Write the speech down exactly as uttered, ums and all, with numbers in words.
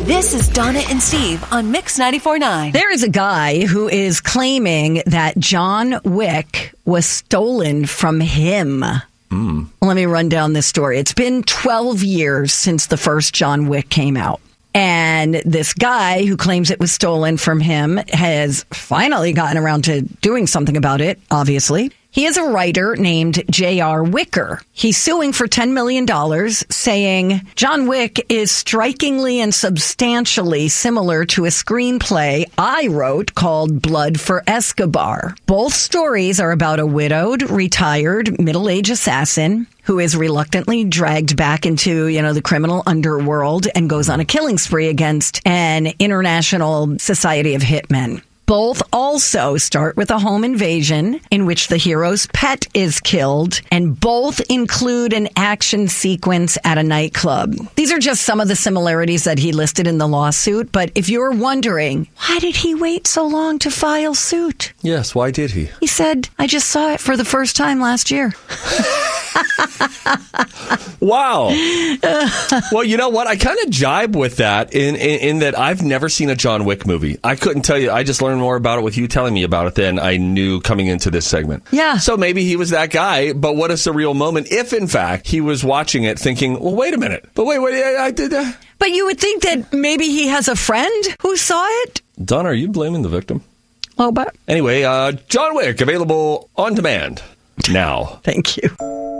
This is Donna and Steve on Mix ninety-four point nine. There is a guy who is claiming that John Wick was stolen from him. Mm. Let me run down this story. It's been twelve years since the first John Wick came out. And this guy who claims it was stolen from him has finally gotten around to doing something about it, obviously. He is a writer named J R Wicker. He's suing for ten million dollars, saying John Wick is strikingly and substantially similar to a screenplay I wrote called Blood for Escobar. Both stories are about a widowed, retired, middle-aged assassin who is reluctantly dragged back into, you know, the criminal underworld and goes on a killing spree against an international society of hitmen. Both also start with a home invasion in which the hero's pet is killed, and both include an action sequence at a nightclub. These are just some of the similarities that he listed in the lawsuit, but if you're wondering, why did he wait so long to file suit? Yes, why did he? He said, I just saw it for the first time last year. Wow. Well, you know what? I kind of jibe with that in, in in that I've never seen a John Wick movie. I couldn't tell you. I just learned more about it with you telling me about it than I knew coming into this segment. Yeah. So maybe he was that guy, but what a surreal moment if, in fact, he was watching it thinking, well, wait a minute. But wait, wait, I, I did that. But you would think that maybe he has a friend who saw it? Donna, are you blaming the victim? Oh, but Anyway, uh, John Wick, available on demand now. Thank you.